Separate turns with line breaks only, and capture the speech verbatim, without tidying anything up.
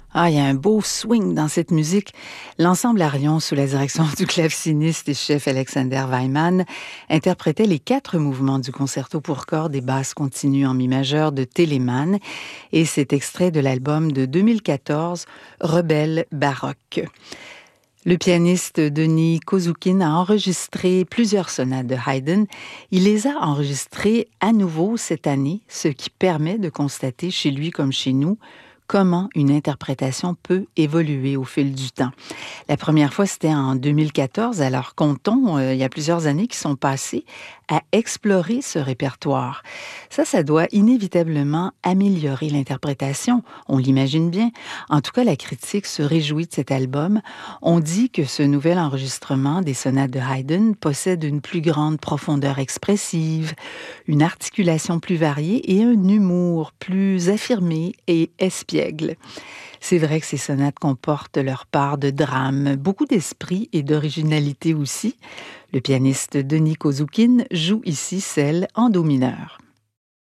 Ah, il y a un beau swing dans cette musique. L'ensemble Arion, sous la direction du claveciniste et chef Alexander Weimann, interprétait les quatre mouvements du concerto pour cordes et basses continues en mi majeur de Telemann, et c'est extrait de l'album de deux mille quatorze, Rebelle baroque. Le pianiste Denis Kozoukin a enregistré plusieurs sonates de Haydn. Il les a enregistrées à nouveau cette année, ce qui permet de constater chez lui comme chez nous comment une interprétation peut évoluer au fil du temps. La première fois, c'était en deux mille quatorze, alors comptons, euh, il y a plusieurs années qui sont passées à explorer ce répertoire. Ça, ça doit inévitablement améliorer l'interprétation, on l'imagine bien. En tout cas, la critique se réjouit de cet album. On dit que ce nouvel enregistrement des sonates de Haydn possède une plus grande profondeur expressive, une articulation plus variée et un humour plus affirmé et espiègle. C'est vrai que ces sonates comportent leur part de drame, beaucoup d'esprit et d'originalité aussi. Le pianiste Denis Kozoukin joue ici celle en do mineur.